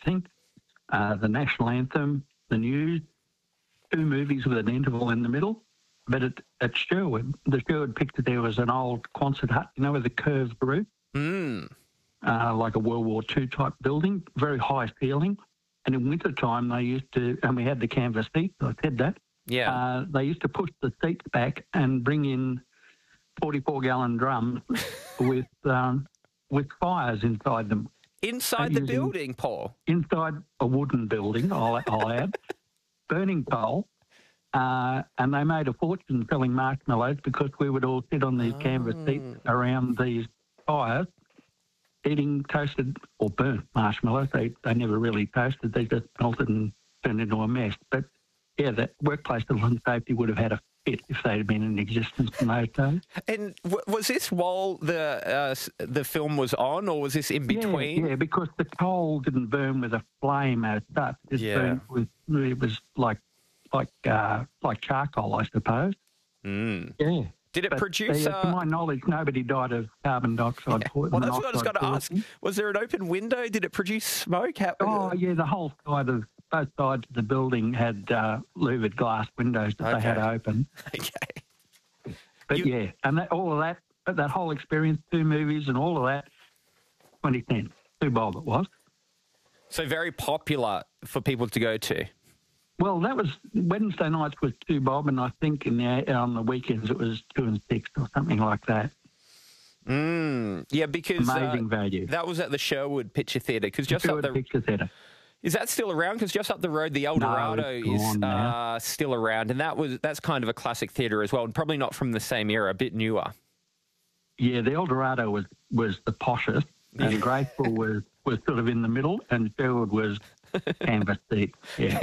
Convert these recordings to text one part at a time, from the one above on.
everything. The national anthem, the news, 2 movies with an interval in the middle. But at Sherwood, the Sherwood picture there was an old Quonset hut, with a curved roof, like a World War II type building, very high ceiling. And in winter time, they used to, and we had the canvas seats, I said that. Yeah. They used to push the seats back and bring in 44-gallon drums with fires inside them. Inside the building, Paul? Inside a wooden building, I'll add, burning coal. And they made a fortune selling marshmallows because we would all sit on these canvas seats around these fires eating toasted or burnt marshmallows. They never really toasted. They just melted and turned into a mess. But, yeah, that workplace health and safety would have had a fit if they had been in existence in those days. And was this while the film was on, or was this in between? Yeah, because the coal didn't burn with a flame as such. It was like charcoal, I suppose. Yeah. Did it produce... to my knowledge, nobody died of carbon dioxide poisoning. Well, that's what I was going to ask. Was there an open window? Did it produce smoke? The whole side of both sides of the building had louvered glass windows that they had open. Okay. But and all of that whole experience, 2 movies and all of that, 20 cents. $2 it was. So very popular for people to go to. Well, that was Wednesday nights was $2, and I think on the weekends it was 2 and 6 or something like that. Yeah, because amazing value. That was at the Sherwood Picture Theatre. Because just up the Picture Theatre. Is that still around? Because just up the road, the El Dorado is still around, and that's kind of a classic theatre as well, and probably not from the same era, a bit newer. Yeah, the El Dorado was the poshest, and Graceful was sort of in the middle, and Sherwood was canvas seats. Yeah.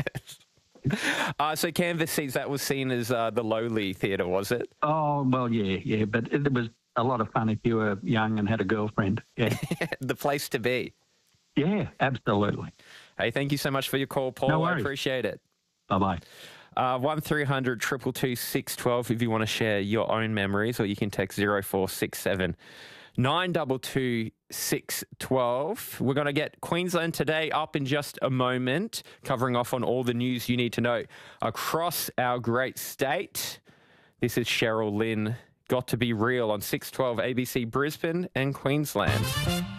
Yes. So canvas seats, that was seen as the lowly theatre, was it? Oh, well, yeah, but it was a lot of fun if you were young and had a girlfriend. Yeah. The place to be. Yeah, absolutely. Hey, thank you so much for your call, Paul. No worries. I appreciate it. Bye-bye. 1300 222 612 if you want to share your own memories, or you can text 0467 922 612. We're going to get Queensland Today up in just a moment, covering off on all the news you need to know across our great state. This is Cheryl Lynn, Got to Be Real on 612 ABC Brisbane and Queensland.